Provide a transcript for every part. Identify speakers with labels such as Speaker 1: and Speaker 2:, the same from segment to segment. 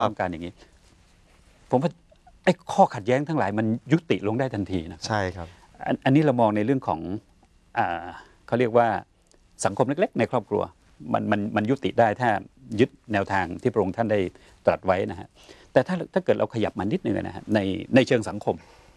Speaker 1: ต้องการอย่างนี้ผมว่าไอ้ข้อขัดแย้งทั้งหลายมันยุติลงได้ทันทีนะ
Speaker 2: ใช่ครับ
Speaker 1: อันนี้เรามองในเรื่องของเขาเรียกว่าสังคมเล็กๆในครอบครัวมันยุติได้ถ้ายึดแนวทางที่พระองค์ท่านได้ตรัสไว้นะฮะแต่ถ้าเกิดเราขยับมานิดนึงนะฮะในเชิงสังคม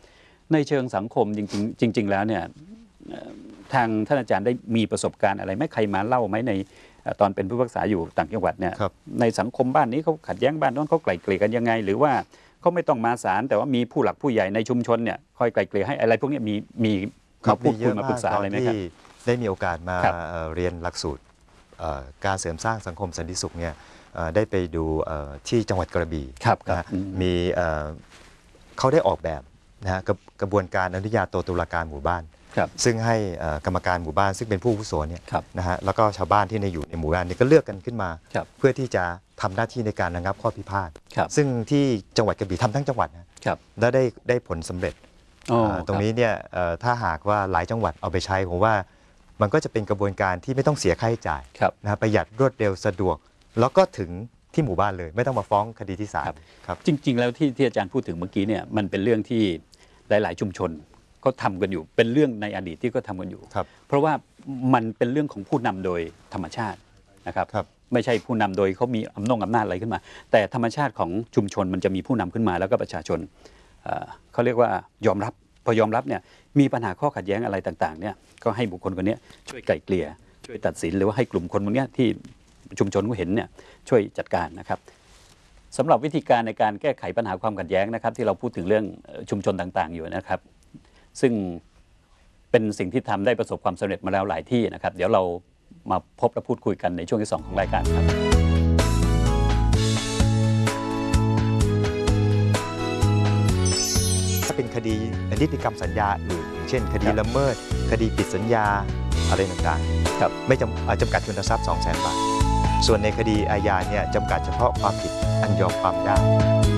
Speaker 1: จริงแล้วเนี่ยทางท่านอาจารย์ได้มีประสบการณ์อะไรไหมใครมาเล่าไหมในตอนเป็นผู้พิพากษาอยู่ต่างจังหวัดเนี่ยในสังคมบ้านนี้เขาขัดแย้งบ้านนั้นเขาไกล่เกลี่ยกันยังไงหรือว่าเขาไม่ต้องมาศาลแต่ว่ามีผู้หลักผู้ใหญ่ในชุมชนเนี่ยคอยไกล่เกลี่ยให้อะไรพวกนี้มีมาพูดคุยมาปรึกษาอะไรไหมครับ
Speaker 2: ได้มีโอกาสมาเรียนหลักสูตรการเสริมสร้างสังคมสันติสุขเนี่ยได้ไปดูที่จังหวัดกระบี่มีเขาได้ออกแบบนะฮะกระบวนการอนุญาโตตุลาการหมู่บ้านซึ่งให้กรรมการหมู่บ้านซึ่งเป็นผู้อาวุโสเนี่ยนะฮะแล้วก็ชาวบ้านที่อยู่ในหมู่บ้านนี้ก็เลือกกันขึ้นมาเพื่อที่จะทำหน้าที่ในการระงับข้อพิพาทซึ่งที่จังหวัดกระบี่ทำทั้งจังหวัดนะและได้ผลสำเร็จตรงนี้เนี่ยถ้าหากว่าหลายจังหวัดเอาไปใช้ผมว่ามันก็จะเป็นกระบวนการที่ไม่ต้องเสียค่าใช้จ่ายนะประหยัดรวดเร็วสะดวกแล้วก็ถึงที่หมู่บ้านเลยไม่ต้องมาฟ้องคดีที่ศาลครับ
Speaker 1: จริงๆแล้วที่อาจารย์พูดถึงเมื่อกี้เนี่ยมันเป็นเรื่องที่หลายๆชุมชนก็ทำกันอยู่เป็นเรื่องในอดีตที่ก็ทำกันอยู่เพราะว่ามันเป็นเรื่องของผู้นำโดยธรรมชาตินะครับไม่ใช่ผู้นำโดยเขามีอำนาจอะไรขึ้นมาแต่ธรรมชาติของชุมชนมันจะมีผู้นำขึ้นมาแล้วก็ประชาชนเขาเรียกว่ายอมรับพอยอมรับเนี่ยมีปัญหาข้อขัดแย้งอะไรต่างๆเนี่ยก็ให้บุคคลคนนี้ช่วยไกล่เกลี่ยช่วยตัดสินหรือว่าให้กลุ่มคนพวกนี้ที่ชุมชนเขาเห็นเนี่ยช่วยจัดการนะครับสำหรับวิธีการในการแก้ไขปัญหาความขัดแย้งนะครับที่เราพูดถึงเรื่องชุมชนต่างๆอยู่นะครับซึ่งเป็นสิ่งที่ทำได้ประสบความสำเร็จมาแล้วหลายที่นะครับเดี๋ยวเรามาพบและพูดคุยกันในช่วงที่ 2ของรายการครับ
Speaker 2: ถ้าเป็นคดีนิติกรรมสัญญาอื่นเช่นคดีละเมิดคดีผิดสัญญาอะไรต่างๆไม่จำกัดทุนทรัพย์ 200,000 บาทส่วนในคดีอาญาเนี่ยจำกัดเฉพาะความผิดอันยอมความได้